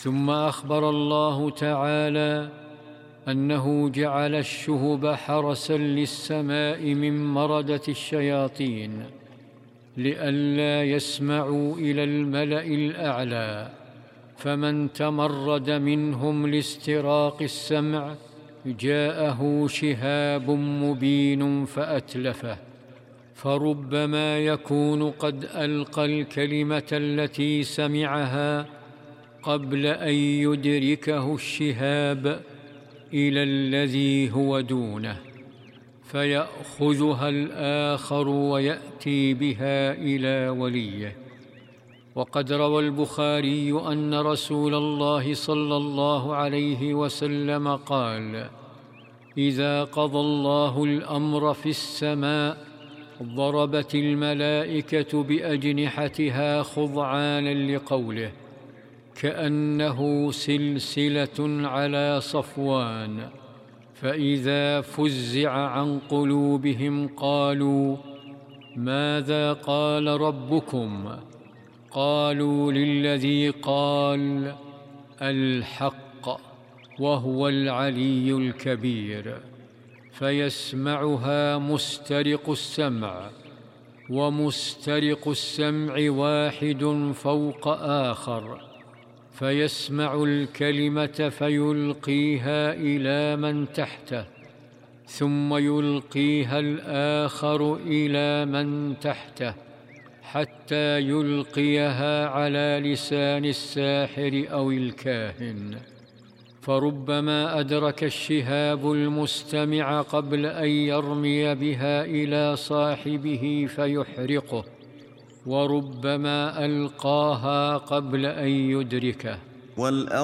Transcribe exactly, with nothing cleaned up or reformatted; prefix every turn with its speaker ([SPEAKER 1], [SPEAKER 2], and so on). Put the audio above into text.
[SPEAKER 1] ثم أخبر الله تعالى أنه جعل الشهب حرسا للسماء من مردة الشياطين لئلا يسمعوا إلى الملأ الأعلى، فمن تمرد منهم لاستراق السمع جاءه شهاب مبين فأتلفه، فربما يكون قد ألقى الكلمة التي سمعها قبل أن يدركه الشهاب إلى الذي هو دونه، فيأخذها الآخر ويأتي بها إلى وليه. وقد روى البخاري أن رسول الله صلى الله عليه وسلم قال: إذا قضى الله الأمر في السماء ضربت الملائكة بأجنحتها خضعانا لقوله، كأنه سلسلة على صفوان، فإذا فزع عن قلوبهم قالوا: ماذا قال ربكم؟ قالوا: للذي قال الحق وهو العلي الكبير. فيسمعها مسترق السمع، ومسترق السمع واحد فوق آخر، فيسمع الكلمة فيلقيها إلى من تحته، ثم يلقيها الآخر إلى من تحته، حتى يلقيها على لسان الساحر أو الكاهن. فربما أدرك الشهاب المستمع قبل أن يرمي بها إلى صاحبه فيحرقه، وربما ألقاها قبل أن يدركه.